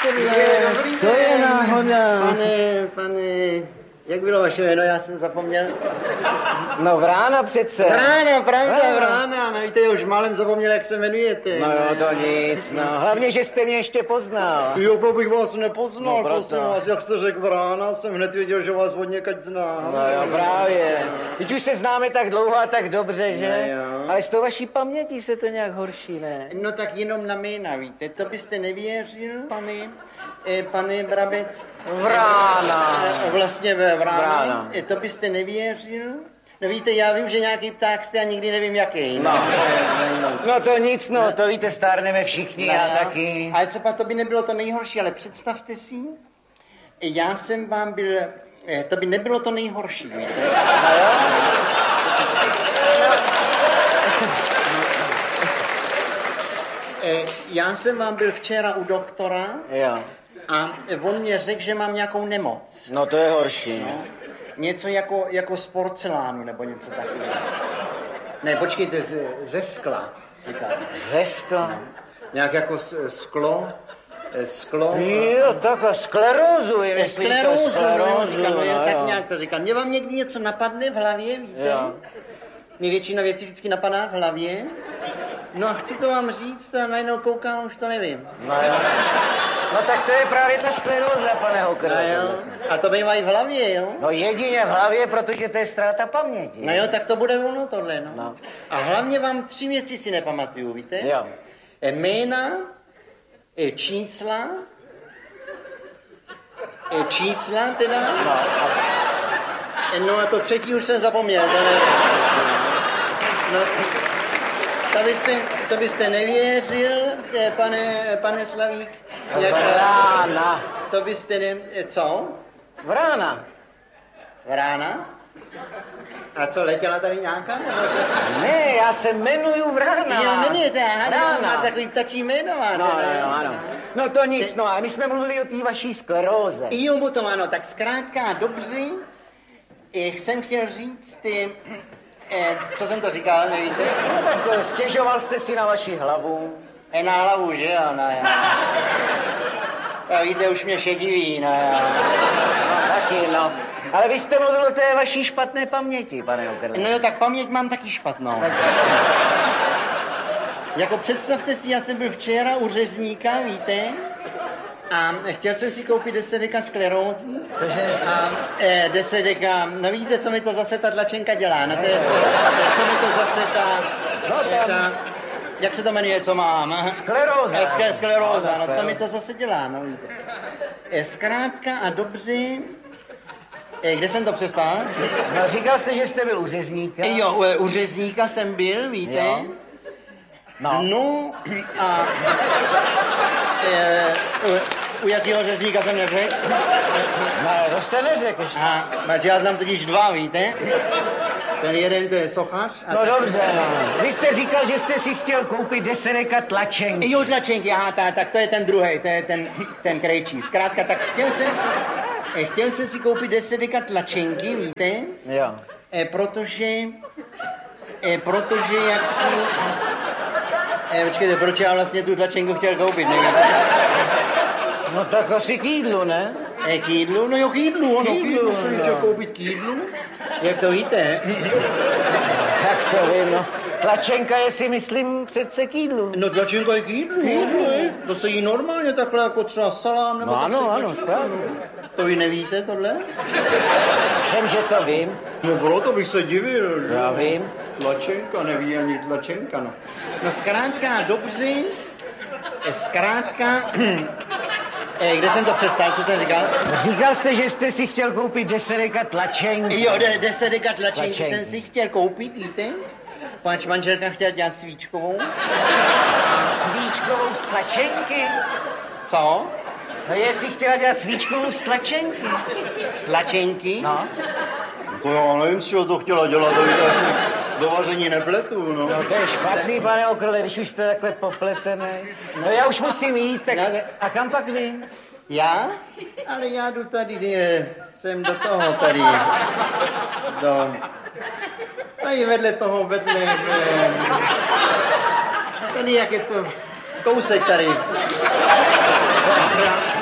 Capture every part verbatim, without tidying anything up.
Je, dobrý to je náhoda. Pane, pane, jak bylo vaše jméno, já jsem zapomněl. No Vrána přece. Vrána, pravda, Vrána. Vrána. No víte, já už málem zapomněl, jak se jmenujete. No jo, to nic, no. Hlavně, že jste mě ještě poznal. Jo, to bych vás nepoznal, No, proto. prosím vás. Jak jste řekl Vrána, jsem hned věděl, že vás od někať znám. No jo, právě. Teď už se známe tak dlouho a tak dobře, že? No jo. Ale s tou vaší pamětí se to nějak horší, ne? No tak jenom na jména, víte, to byste nevěřil, pane, eh, pane Brabec. Vrána. Eh, vlastně ve Vrána. Vrána. Eh, to byste nevěřil. No víte, já vím, že nějaký pták jste a nikdy nevím jaký. No. To je zajímavé. No to nic, no, to víte, stárneme všichni, No, já taky. Ale co pa, to by nebylo to nejhorší, ale představte si, já jsem vám byl, eh, to by nebylo to nejhorší, víte. No jo? Eh, Já jsem vám byl včera u doktora Jo. a on mě řekl, že mám nějakou nemoc. No to je horší. Něco jako, jako z porcelánu nebo něco takového. Ne, počkejte, ze, ze skla. Říká. Ze skla? Nějak jako s- sklo. eh, Sklo. Jo, tak a sklerózu je, myslíte, Sklerózu, sklerózu, no, no, jo, no, tak jo. nějak to říkám. Mě vám někdy něco napadne v hlavě, víte? Jo. Mě většina věcí vždycky napadá v hlavě. No a chci to vám říct a najednou koukám, už to nevím. No jo. No tak to je právě ta skleróza, pane Hokr. No jo, a to bývá i v hlavě, jo? No jedině v hlavě, protože to je ztráta paměti. No jo, tak to bude ono tohle, no. No. A hlavně vám tři věci si nepamatuju, víte? Jo. E, Jména, e, čísla, e, čísla teda, No, a e, no a to třetí už jsem zapomněl, to ne... No, to byste, to byste nevěřil, e, pane, pane Slavík, jak, Vrána. to byste ne... e, Co? Vrána. Vrána? A co, letěla tady nějaká? Nebo to... Ne, já se jmenuju Vrána. Jo, jmenujete, aha, Vrána. má takový ptačí jméno, máte, No, ne? jo, ano. No to nic, no a my jsme mluvili o té vaší skleróze. Jo, potom ano, tak zkrátka dobře, eh, jsem chtěl říct, eh, eh, co jsem to říkal, nevíte? No tak eh, stěžoval jste si na vaši hlavu. Eh, na hlavu, že jo, no jo. A víte, už mě šediví, no jo. No taky, no. Ale vy jste mluvil o té vaší špatné paměti, pane Okerle. No jo, tak paměť mám taky špatnou. Jako představte si, já jsem byl včera u řezníka, víte? A chtěl jsem si koupit deset deka sklerózy. Cože? A eh, deset deka, no víte, co mi to zase ta tlačenka dělá, no to je, co mi to zase ta, No, eh, tam- ta jak se to jmenuje, co mám? Skleróza. Eh, skle- Skleróza, no co skleróza. mi to zase dělá, no víte. Eh, Zkrátka a dobře, eh, kde jsem to přestal? No říkal jste, že jste byl u řezníka. Eh, Jo, u, u řezníka jsem byl, víte. Jo. No. No a e, u, u jakého řezníka jsem neřekl? No, to jste neřekl ještě. A já znám totiž dva, víte? Ten jeden to je sochař. A No ten... dobře, no. Vy jste říkal, že jste si chtěl koupit deset deka tlačenky. Jo, tlačenky, aha, tak, tak to je ten druhý, to je ten, ten krejčí. Zkrátka, tak chtěl jsem, eh, chtěl jsem si koupit deset deka tlačenky, víte? Jo. E, protože, e, protože jak si... E, počkejte, proč já vlastně tu tlačenku chtěl koupit, nevíte? No tak asi k jídlu, ne? E, k jídlu? No jo, k jídlu, ano, k K jídlu, jídlu jsem no. chtěl koupit k jídlu. Jak to víte? Jak to vím, no. Tlačenka je si, myslím, přece k jídlu. No tlačenka je k jídlu, jídlu. To se jí normálně takhle jako třeba salám, nebo No tak ano, se ano, tlačí. správně. To vy nevíte tohle? Všem, že to vím. No bylo to bych se divil. že? Já vím. Tlačenka, neví ani tlačenka, no. No zkrátka, dobře, e, zkrátka, e, kde jsem to přestal, co jsem říkal? Říkal jste, že jste si chtěl koupit deset deka tlačenky. Jo, de, deset deka tlačenky Tlačenky. jsem si chtěl koupit, víte? Pač manželka chtěla dělat svíčkovou. Svíčkovou z tlačenky? Co? No jestli chtěla dělat svíčkovou z tlačenky. Z tlačenky? No. To já nevím, z čeho to chtěla dělat, to víte, asi do vaření nepletu, no. No to je špatný, pane Okrle, když už jste takhle popletený. No já už musím jít, tak No, to- a kam pak vy? Já? Ale já jdu tady, eh, jsem do toho tady, do... Tady vedle toho, vedle... Eh, tady jak je to... Kousek tady.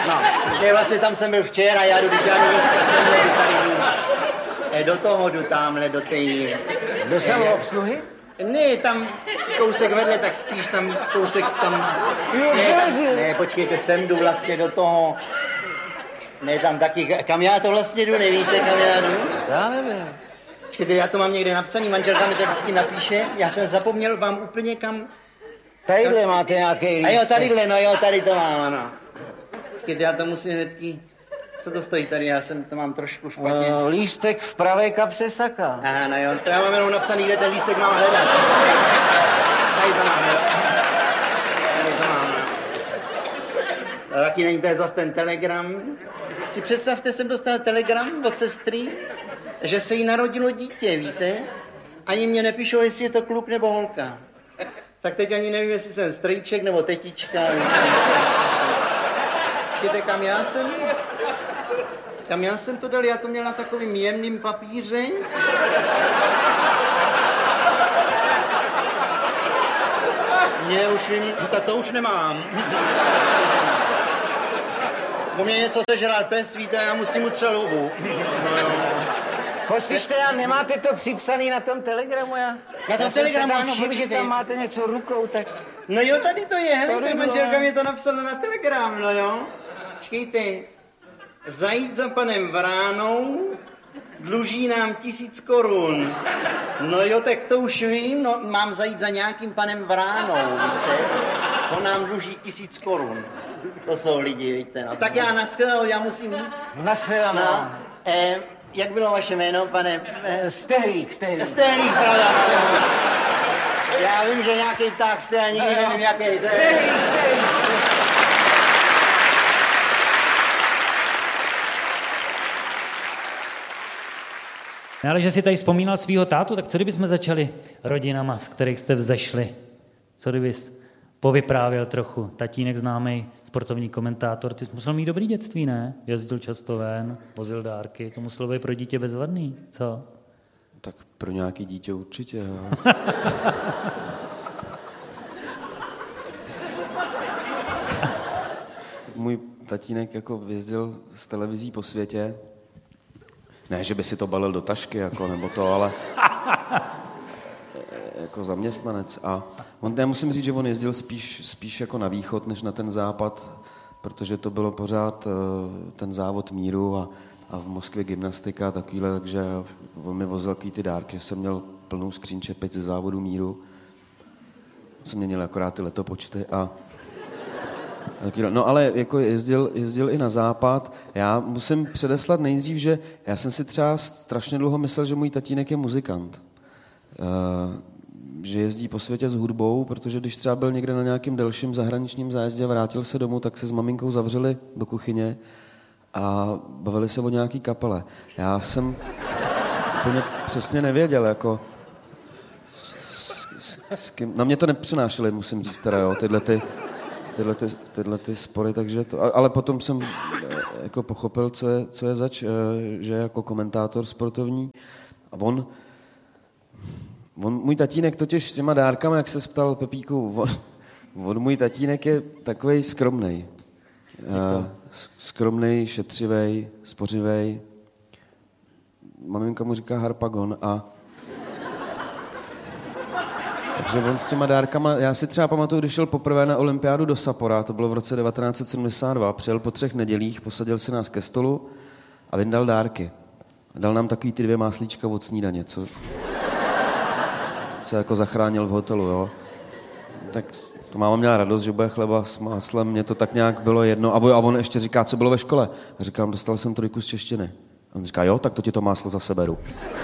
No, ne, vlastně tam jsem byl včera, já jdu, já jdu dneska sem, jdu tady jdu. E, do toho jdu tamhle, do té... Do samoobsluhy? Ne, tam kousek vedle, tak spíš tam kousek tam... Jo, ne, tam, ne, počkejte, sem jdu vlastně do toho... Ne, tam taky, kam já to vlastně jdu, nevíte, kam já jdu? Já nevím. Počkejte, já to mám někde napsaný, manželka mi to vždycky napíše, já jsem zapomněl vám úplně kam... Tadyhle máte nějaký lístek. A jo, tadyhle, no jo, tady to mám, ano. Počkejte, já to musím hnedky... Co to stojí tady, já jsem to mám trošku špatně. Uh, lístek v pravé kapse saka. Aha, no jo, to já mám jenom napsaný, kde ten lístek mám hledat. Tady to mám, jo. Tady to mám. A taky není to zase ten telegram. Si představte, jsem dostal telegram od sestry, že se jí narodilo dítě, víte? Ani mě nepíšou, jestli je to kluk nebo holka. Tak teď ani nevím, jestli jsem strýček nebo tetička. Víte, kam já jsem? Kam já jsem to dal? Já to měl na takovým jemným papíře. Ne, už vím, tak to už nemám. Po mě něco sežral pes, víte, já mu s tím utřel hubu. No jo. Poslyšte, já nemáte to připsaný na tom telegramu, já? Na tom já telegramu, tam ano, všiml, počkejte. že tam máte něco rukou, tak... No jo, tady to je, hele, Tady manželka bylo. mě to napsala na telegram, no jo. Počkejte, zajít za panem Vránou, dluží nám tisíc korun. No jo, tak to už vím, no, mám zajít za nějakým panem Vránou, víte. On nám dluží tisíc korun. To jsou lidi, víte, no. Tak já naschledanou, já musím jít. Naschledanou. No, eh, jak bylo vaše jméno, pane? Eh, Stehlík, stehlík. Stehlík, pravda, no. Já vím, že nějaký pták jste, a nikdy nevím, jaký to je. Stehlík, stehlík. No, ale že si tady vzpomínal svýho tátu, tak co kdybychom začali rodinama, z kterých jste vzešli? Co kdybys povyprávěl trochu? Tatínek známý, sportovní komentátor, ty jsi musel mít dobrý dětství, ne? Jezdil často ven, vozil dárky, to muselo být pro dítě bezvadný, co? Tak pro nějaký dítě určitě, jo. Můj tatínek jako jezdil z televizí po světě. Ne, že by si to balil do tašky, jako, nebo to, ale jako zaměstnanec. A on, já musím říct, že on jezdil spíš, spíš jako na východ, než na ten západ, protože to bylo pořád ten závod míru a, a v Moskvě gymnastika a takovýhle, takže on mi vozil takový ty dárky, že jsem měl plnou skříň čepic ze závodu míru. Jsem měnil akorát ty letopočty a no ale jako jezdil, jezdil i na západ. Já musím předeslat nejdřív, že já jsem si třeba strašně dlouho myslel, že můj tatínek je muzikant. Uh, že jezdí po světě s hudbou, protože když třeba byl někde na nějakém delším zahraničním zájezdě a vrátil se domů, tak se s maminkou zavřeli do kuchyně a bavili se o nějaký kapele. Já jsem úplně přesně nevěděl, jako s, s, s, s kým. Na mě to nepřinášeli, musím říct teda, jo, tyhle ty Tyhle, ty, tyhle ty spory, takže to, ale potom jsem jako pochopil, co je, co je zač, že je jako komentátor sportovní. A on, on, můj tatínek totiž s těma dárkama, jak se ptal Pepíku, on, on můj tatínek je takovej skromnej. Skromnej, šetřivej, spořivej. Maminka mu říká harpagon a takže on s těma dárkama, já si třeba pamatuju, když šel poprvé na olympiádu do Sappora, to bylo v roce devatenáct set sedmdesát dva, přijel po třech nedělích, posadil si nás ke stolu a vyndal dárky. Dal nám takový ty dvě máslíčka od snídaně, co, co jako zachránil v hotelu, jo. Tak to máma měla radost, že bude chleba s máslem, mně to tak nějak bylo jedno. A on ještě říká, co bylo ve škole. A říkám, dostal jsem trojku z češtiny. A on říká, jo, tak to ti to máslo zase beru.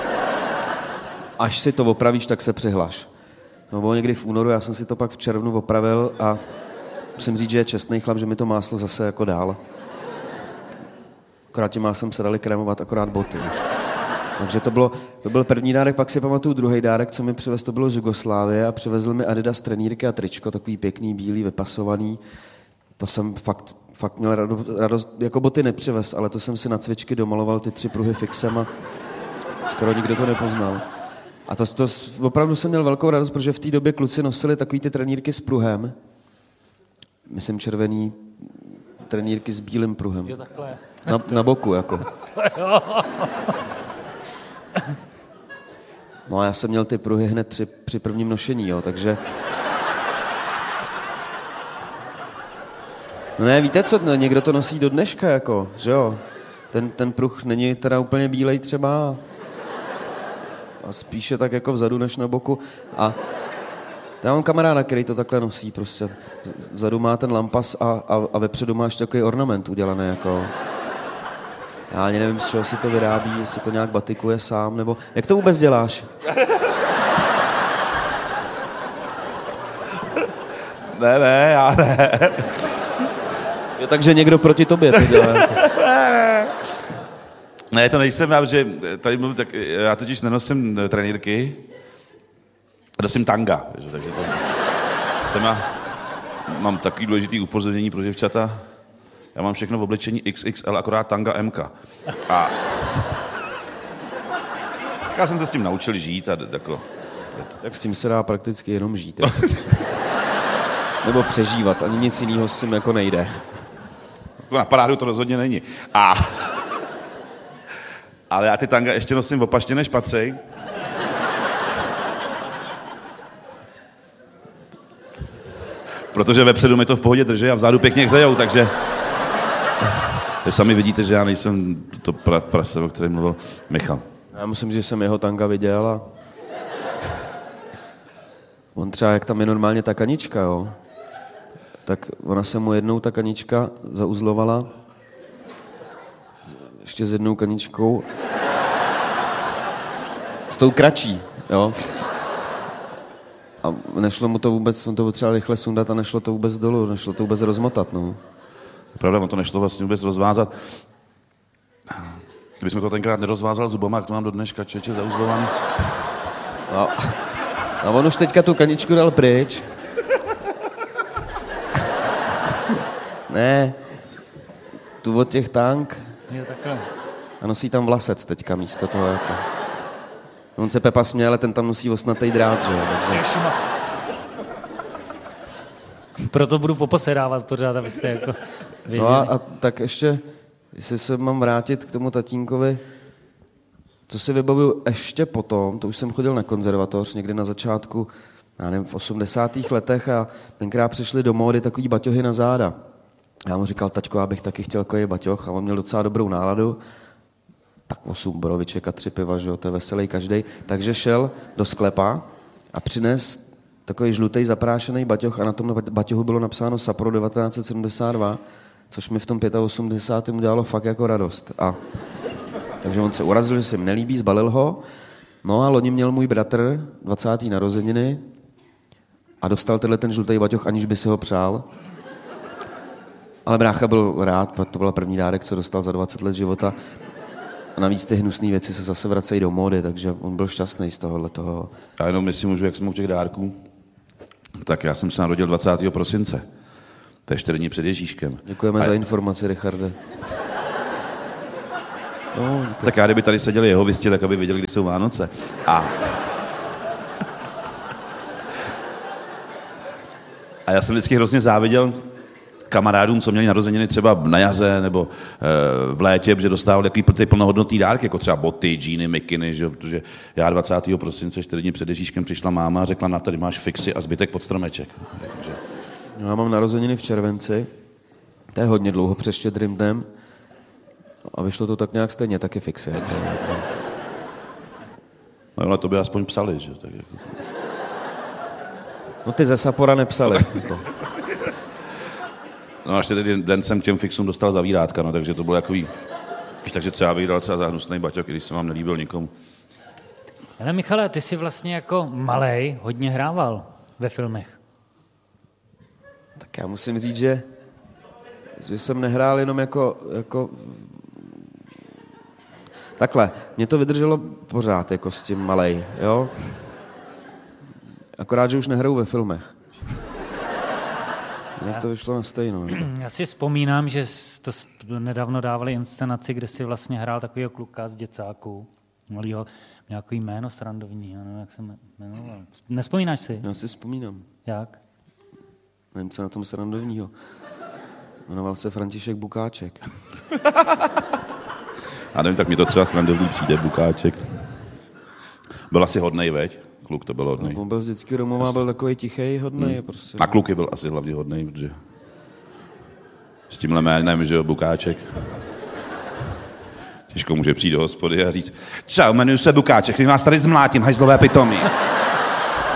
Až si to opravíš, tak se přihlaš. No, bylo někdy v únoru, já jsem si to pak v červnu opravil a musím říct, že je čestný chlap, že mi to máslo zase jako dál. Akorát tím máslem se dali krémovat akorát boty už. Takže to, bylo, to byl první dárek, pak si pamatuju druhý dárek, co mi přivez, to bylo z Jugoslávie a přivezl mi Adidas trenýrky a tričko, takový pěkný, bílý, vypasovaný. To jsem fakt, fakt měl radost, jako boty nepřivez, ale to jsem si na cvičky domaloval ty tři pruhy fixem a skoro nikdo to nepoznal. A to, to opravdu jsem měl velkou radost, protože v té době kluci nosili takový ty trenýrky s pruhem. Myslím červený trenýrky s bílým pruhem. Jo, takhle. Na, na boku, jako. No a já jsem měl ty pruhy hned při, při prvním nošení, jo, takže... No ne, víte co, no, někdo to nosí do dneška, jako, že jo. Ten, ten pruh není teda úplně bílej třeba a spíše tak jako vzadu než na boku. A já mám kamaráda, který to takhle nosí prostě. Vzadu má ten lampas a, a, a vepředu máš takový ornament udělaný, jako... Já ani nevím, z čeho si to vyrábí, jestli to nějak batikuje sám, nebo... Jak to vůbec děláš? Ne, ne, já ne. Jo, takže někdo proti tobě to dělá. Ne, to nejsem já, že tady mluvím, tak já totiž nenosím trenýrky, nosím tanga, že, takže to jsem já, mám takový důležitý upozornění pro děvčata. Já mám všechno v oblečení iks iks el, akorát tanga em ká. A já jsem se s tím naučil žít a jako... Tak s tím se dá prakticky jenom žít. Nebo přežívat, ani nic jiného s tím jako nejde. To na parádu to rozhodně není. A... Ale já ty tanga ještě nosím opačně než patřej. Protože vepředu mi to v pohodě drží a vzadu pěkně hřejou, takže... Vy sami vidíte, že já nejsem to pra, prase, o kterém mluvil Michal. Já musím, že jsem jeho tanga viděl a... On třeba, jak tam je normálně ta kanička, jo, tak ona se mu jednou ta kanička zauzlovala ještě s jednou kaničkou s tou kratší, jo. A nešlo mu to vůbec, on to potřeboval rychle sundat a nešlo to vůbec dolů, nešlo to vůbec rozmotat, no. Pravda, on to nešlo vlastně vůbec rozvázat. Kdybychom to tenkrát nerozvázal zubama, jak to mám do dneška, čeče zauzlovaný. A, a on už teďka tu kaničku dal pryč. Ne, tu od těch tank. Jo, takhle. A nosí tam vlasec teďka místo toho, jako. On se Pepa směje, ale ten tam nosí osnatý drát, že jo. Takže... Proto budu poposedávat pořád, abyste jako věděli. No a, a tak ještě, jestli se mám vrátit k tomu tatínkovi, co si vybavuju ještě potom, to už jsem chodil na konzervatoř někdy na začátku, já nevím, v osmdesátých letech a tenkrát přišly do módy takový baťohy na záda. Já mu říkal, taťko, já bych taky chtěl takový baťoh a on měl docela dobrou náladu. Tak osm boroviček a tři piva, že jo, to je veselý každej. Takže šel do sklepa a přines takový žlutý zaprášený baťoh a na tom baťohu bylo napsáno Sapporo devatenáct set sedmdesát dva, což mi v tom osmdesátém pátém udělalo fakt jako radost. A takže on se urazil, že se mi nelíbí, zbalil ho. No a loni měl můj bratr dvacáté narozeniny a dostal tenhle ten žlutý baťoh, aniž by si ho přál. Ale brácha byl rád, to byl první dárek, co dostal za dvacet let života. A navíc ty hnusné věci se zase vracejí do módy, takže on byl šťastný z tohohle toho. Já jenom jestli můžu, jak jsme u těch dárků, tak já jsem se narodil dvacátého prosince. To je čtyři dní před Ježíškem. Děkujeme a... za informaci, Richarde. No, tak já, kdyby tady seděli jeho visti, tak aby věděli, kdy jsou Vánoce. A... a já jsem vždycky hrozně záviděl kamarádům, co měli narozeniny třeba na jaře nebo e, v létě, protože dostávali takový plnohodnotný dárky, jako třeba boty, džíny, mikiny, že? Protože já dvacátého prosince, čtyři dny před Ježíškem, přišla máma a řekla, na tady máš fixy a zbytek pod stromeček. Takže... Já mám narozeniny v červenci, to je hodně dlouho před Štědrým dnem a vyšlo to tak nějak stejně, taky fixy. Jako... No ale to by aspoň psali, že? Tak jako... No ty ze Sappora nepsali. Jako. No a ještě tedy den jsem těm fixům dostal zavírátka, no, takže to bylo takový... Takže třeba bych dal třeba za hnusnej baťok, když se vám nelíbil nikomu. Ale Michale, ty jsi vlastně jako malej hodně hrával ve filmech. Tak já musím říct, že, že jsem nehrál jenom jako, jako... Takhle, mě to vydrželo pořád jako s tím malej, jo? Akorát, že už nehraju ve filmech. Jak to vyšlo na stejno. Já si vzpomínám, že to nedávno dávali inscenaci, kde si vlastně hrál takovýho kluka z děcáků. Malýho, nějaký jméno srandovní, já nevím, jak se jmenoval. Nespomínáš si? Já si vzpomínám. Jak? Nevím, co na tom srandovního. Jmenoval se František Bukáček. A nevím, tak mi to třeba srandovný přijde, Bukáček. Byl asi hodnej, veď? Kluk to byl hodnej. No, on byl vždycky Romová, byl takový tichý, hodnej. Hmm. Prostě. A kluky byl asi hlavně hodnej, protože s tímhle jménem, že jo, Bukáček. Těžko může přijít do hospody a říct, čau, jmenuji se Bukáček, když vás tady zmlátím, hajzlové pitomí.